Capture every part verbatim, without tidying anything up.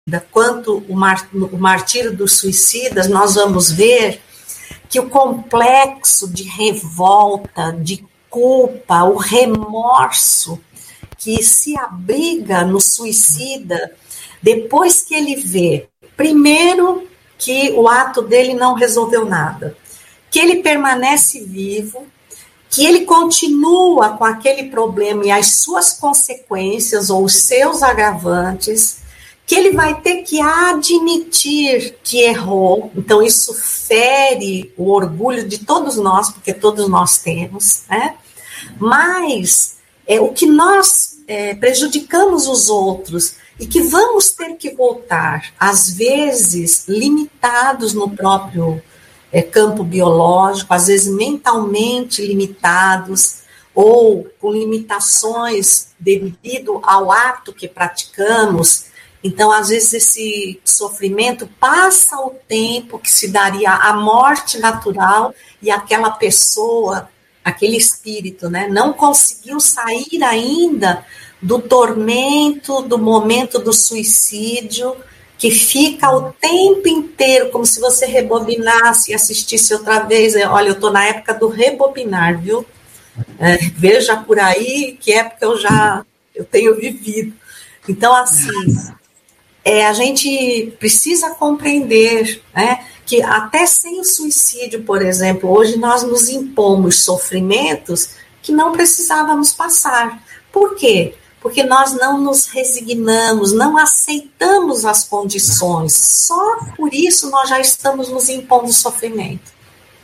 quanto o, mar, o martírio dos suicidas, nós vamos ver que o complexo de revolta, de culpa, o remorso que se abriga no suicida, depois que ele vê, primeiro, que o ato dele não resolveu nada, que ele permanece vivo, que ele continua com aquele problema e as suas consequências ou os seus agravantes, que ele vai ter que admitir que errou. Então isso fere o orgulho de todos nós, porque todos nós temos, né? Mas é, o que nós é, prejudicamos os outros e que vamos ter que voltar, às vezes limitados no próprio é, campo biológico, às vezes mentalmente limitados, ou com limitações devido ao ato que praticamos. Então, às vezes, esse sofrimento passa o tempo que se daria a morte natural e aquela pessoa, aquele espírito, né, não conseguiu sair ainda do tormento, do momento do suicídio, que fica o tempo inteiro, como se você rebobinasse e assistisse outra vez. Olha, eu estou na época do rebobinar, viu? É, veja por aí que época eu já eu tenho vivido. Então, assim... É, a gente precisa compreender, né, que até sem o suicídio, por exemplo, hoje nós nos impomos sofrimentos que não precisávamos passar. Por quê? Porque nós não nos resignamos, não aceitamos as condições. Só por isso nós já estamos nos impondo sofrimento.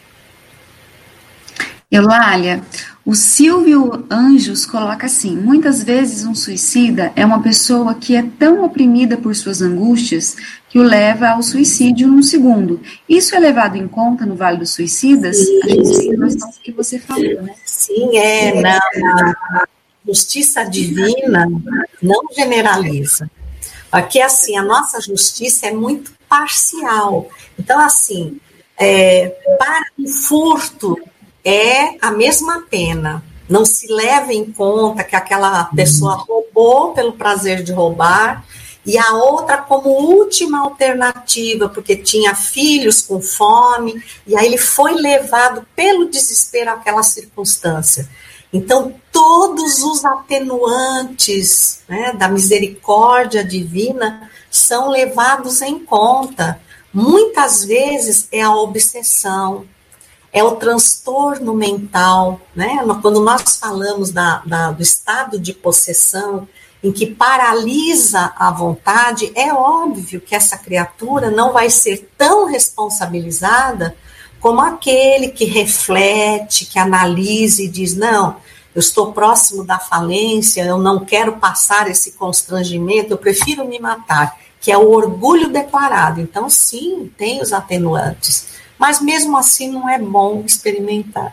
Eulália, o Silvio Anjos coloca assim: muitas vezes um suicida é uma pessoa que é tão oprimida por suas angústias que o leva ao suicídio num segundo. Isso é levado em conta no Vale dos Suicidas? Sim. A gente tem noção do que você falou, né? Sim, é. Na, na justiça divina não generaliza. Porque, assim, a nossa justiça é muito parcial. Então, assim, é, para um furto... é a mesma pena. Não se leva em conta que aquela pessoa roubou pelo prazer de roubar e a outra como última alternativa, porque tinha filhos com fome, e aí ele foi levado pelo desespero àquela circunstância. Então, todos os atenuantes, né, da misericórdia divina são levados em conta. Muitas vezes é a obsessão, é o transtorno mental, né? Quando nós falamos da, da, do estado de possessão, em que paralisa a vontade, é óbvio que essa criatura não vai ser tão responsabilizada como aquele que reflete, que analisa e diz, não, eu estou próximo da falência, eu não quero passar esse constrangimento, eu prefiro me matar, que é o orgulho declarado. Então, sim, tem os atenuantes. Mas mesmo assim não é bom experimentar.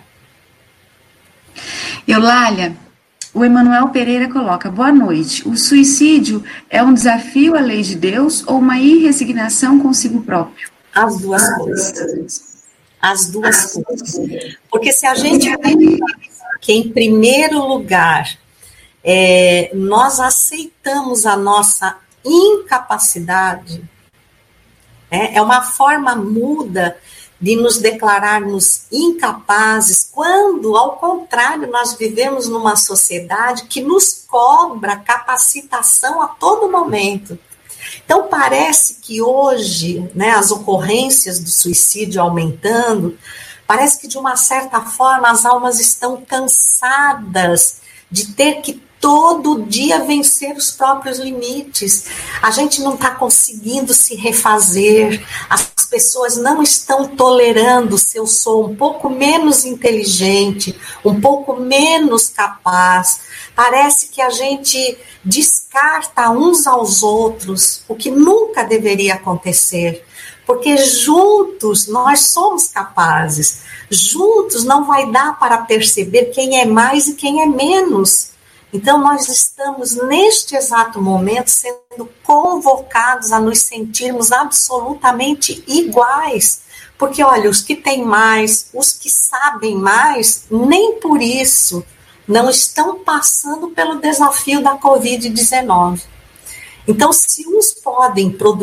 Eulália, o Emanuel Pereira coloca, boa noite, o suicídio é um desafio à lei de Deus ou uma irresignação consigo próprio? As duas coisas. As duas coisas. Porque se a gente pensar que em primeiro lugar é, nós aceitamos a nossa incapacidade, é, é uma forma muda de nos declararmos incapazes, quando, ao contrário, nós vivemos numa sociedade que nos cobra capacitação a todo momento. Então, parece que hoje, né, as ocorrências do suicídio aumentando, parece que, de uma certa forma, as almas estão cansadas de ter que todo dia vencer os próprios limites. A gente não está conseguindo se refazer, as pessoas não estão tolerando se eu sou um pouco menos inteligente, um pouco menos capaz. Parece que a gente descarta uns aos outros, o que nunca deveria acontecer, porque juntos nós somos capazes, juntos não vai dar para perceber quem é mais e quem é menos. Então, nós estamos, neste exato momento, sendo convocados a nos sentirmos absolutamente iguais. Porque, olha, os que têm mais, os que sabem mais, nem por isso não estão passando pelo desafio da covid dezenove. Então, se uns podem produzir